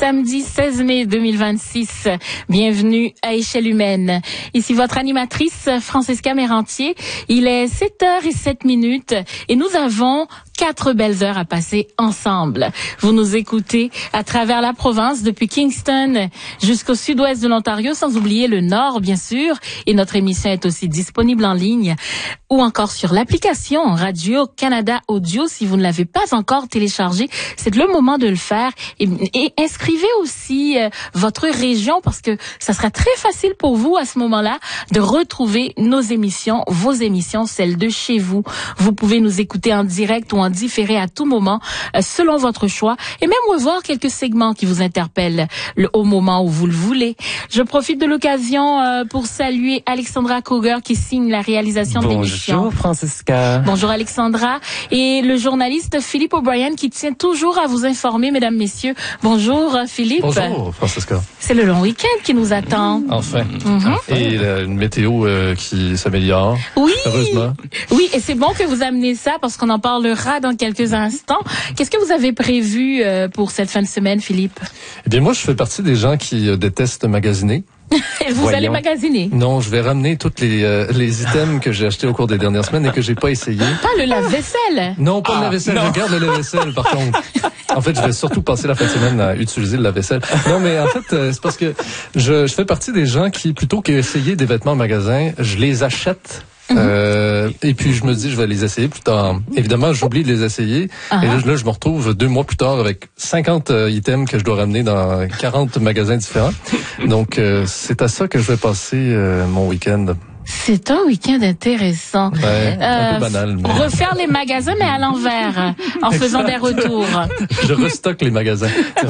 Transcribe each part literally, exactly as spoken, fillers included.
samedi seize mai deux mille vingt-six. Bienvenue à Échelle Humaine. Ici votre animatrice Francesca Mérantier. Il est sept heures zéro sept minutes et nous avons quatre belles heures à passer ensemble. Vous nous écoutez à travers la province depuis Kingston jusqu'au sud-ouest de l'Ontario, sans oublier le nord, bien sûr. Et notre émission est aussi disponible en ligne ou encore sur l'application Radio-Canada Audio. Si vous ne l'avez pas encore téléchargée, c'est le moment de le faire. Et, et inscrivez aussi euh, votre région parce que ça sera très facile pour vous à ce moment-là de retrouver nos émissions, vos émissions, celles de chez vous. Vous pouvez nous écouter en direct ou en différé à tout moment, euh, selon votre choix, et même revoir quelques segments qui vous interpellent le, au moment où vous le voulez. Je profite de l'occasion euh, pour saluer Alexandra Cougar qui signe la réalisation de l'émission. Bonjour Francesca. Bonjour Alexandra. Et le journaliste Philippe O'Brien qui tient toujours à vous informer, mesdames, messieurs. Bonjour Philippe. Bonjour Francesca. C'est le long week-end qui nous attend. Enfin. Mm-hmm. Enfin. Et euh, une météo euh, qui s'améliore. Oui. Heureusement. Oui, et c'est bon que vous amenez ça parce qu'on en parlera dans quelques instants. Qu'est-ce que vous avez prévu euh, pour cette fin de semaine, Philippe? Eh bien, moi, je fais partie des gens qui euh, détestent magasiner. Vous Voyons. allez magasiner? Non, je vais ramener toutes les euh, les items que j'ai achetés au cours des dernières semaines et que j'ai pas essayé. Pas le lave-vaisselle? Non, pas Ah, le lave-vaisselle. non. Je garde le lave-vaisselle, par contre. En fait, je vais surtout passer la fin de semaine à utiliser le lave-vaisselle. Non, mais en fait, euh, c'est parce que je, je fais partie des gens qui, plutôt qu'essayer des vêtements en magasin, je les achète. Euh, et puis je me dis je vais les essayer plus tard. Évidemment, j'oublie de les essayer. Uh-huh. Et là, là, je me retrouve deux mois plus tard avec cinquante euh, items que je dois ramener dans quarante magasins différents. Donc euh, c'est à ça que je vais passer euh, mon week-end. C'est un week-end intéressant. Ouais, un Euh, peu banal. Mais... Refaire les magasins, mais à l'envers, en faisant des retours. Je restocke les magasins.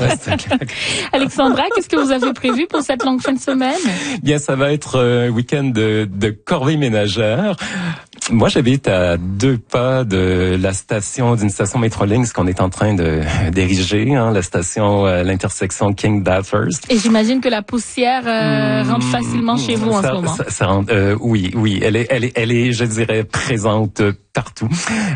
Alexandra, qu'est-ce que vous avez prévu pour cette longue fin de semaine? Bien, ça va être un week-end de, de corvée ménagère. Moi, j'habite à deux pas de la station, d'une station Metrolinx qu'on est en train de d'ériger, hein, la station à l'intersection King Bathurst. Et j'imagine que la poussière euh, Mmh, rentre facilement chez vous en ça, ce moment. Ça, ça rentre, euh, oui, oui, elle est, elle est, elle est, je dirais, présente partout.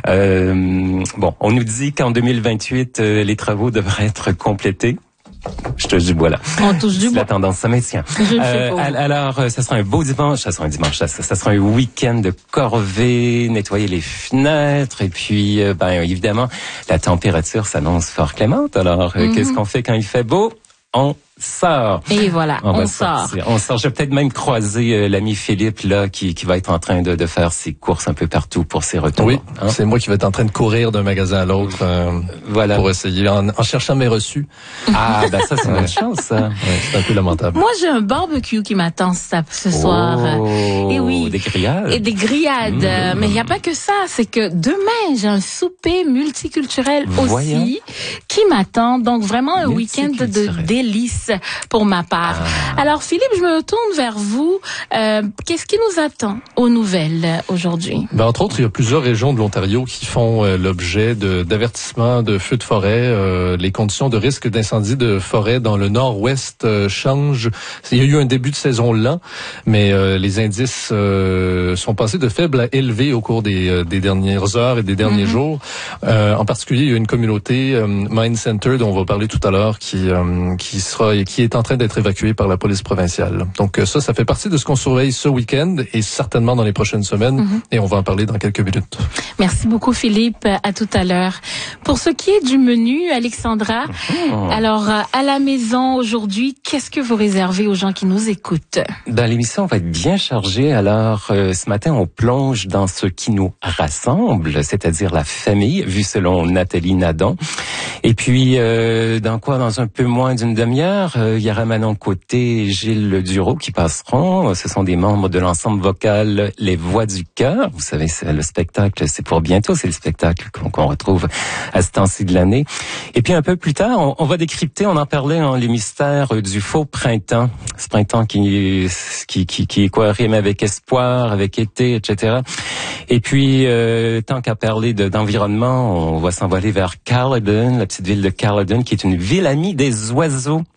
Euh, bon, on nous dit qu'en deux mille vingt-huit, euh, les travaux devraient être complétés. Je touche du bois là. On touche du Si bois. la tendance se maintient. Je le Euh, sais pas. alors, euh, ça sera un beau dimanche. Ça sera un dimanche. Ça, ça sera un week-end de corvée, nettoyer les fenêtres. Et puis, euh, ben évidemment, la température s'annonce fort clémente. Alors, euh, Mm-hmm. qu'est-ce qu'on fait quand il fait beau? On sort. Et voilà, on, va sort. sortir. On sort. Je vais peut-être même croiser euh, l'ami Philippe là, qui, qui va être en train de, de faire ses courses un peu partout pour ses retours. Oui, hein? c'est moi qui vais être en train de courir d'un magasin à l'autre euh, Voilà. pour essayer, en, en cherchant mes reçus. Ah, ben ça, c'est une bonne chance, ça. Ouais, c'est un peu lamentable. Moi, j'ai un barbecue qui m'attend ce ce soir. Oh, Et oui. des grillades. Et des grillades. Mmh. Mais il n'y a pas que ça. C'est que demain, j'ai un souper multiculturel Voyons. aussi qui m'attend. Donc, vraiment un week-end de Multiculturel. délices pour ma part. Ah. Alors, Philippe, je me tourne vers vous. Euh, qu'est-ce qui nous attend aux nouvelles euh, aujourd'hui? Ben, entre autres, il y a plusieurs régions de l'Ontario qui font euh, l'objet de d'avertissements de feux de forêt. Euh, les conditions de risque d'incendie de forêt dans le nord-ouest euh, changent. Il y a eu un début de saison lent, mais euh, les indices euh, sont passés de faibles à élevés au cours des, euh, des dernières heures et des derniers Mm-hmm. jours. Euh, en particulier, il y a une communauté, euh, Mine Center, dont on va parler tout à l'heure, qui euh, qui sera qui est en train d'être évacuée par la police provinciale. Donc euh, ça, ça fait partie de ce qu'on surveille ce week-end et certainement dans les prochaines semaines. Mm-hmm. Et on va en parler dans quelques minutes. Merci beaucoup, Philippe. À tout à l'heure. Pour ce qui est du menu, Alexandra, Oh. alors euh, à la maison aujourd'hui, qu'est-ce que vous réservez aux gens qui nous écoutent? Dans l'émission, on va être bien chargé. Alors, euh, ce matin, on plonge dans ce qui nous rassemble, c'est-à-dire la famille, vue selon Nathalie Nadon. Et puis, euh, dans quoi? Dans un peu moins d'une demi-heure, euh, il y aura Manon Côté et Gilles Duro qui passeront. Ce sont des membres de l'ensemble vocal Les Voix du Cœur. Vous savez, c'est le spectacle, c'est pour bientôt. C'est le spectacle qu'on, qu'on retrouve à ce temps-ci de l'année. Et puis, un peu plus tard, on, on va décrypter, on en parlait, hein, les mystères du faux printemps. Ce printemps qui, qui, qui, qui est quoi, rime avec espoir, avec été, et cetera. Et puis, euh, tant qu'à parler de, d'environnement, on va s'envoler vers Caledon, la petite ville de Caledon, qui est une ville amie des oiseaux.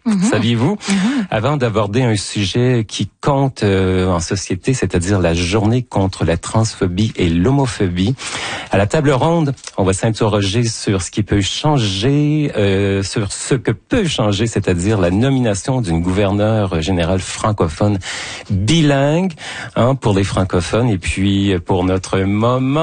Mmh. Saviez-vous? Mmh. Avant d'aborder un sujet qui compte euh, en société, c'est-à-dire la journée contre la transphobie et l'homophobie, à la table ronde, on va s'interroger sur ce qui peut changer, euh, sur ce que peut changer, c'est-à-dire la nomination d'une gouverneure générale francophone bilingue, hein, pour les francophones. Et puis, pour notre moment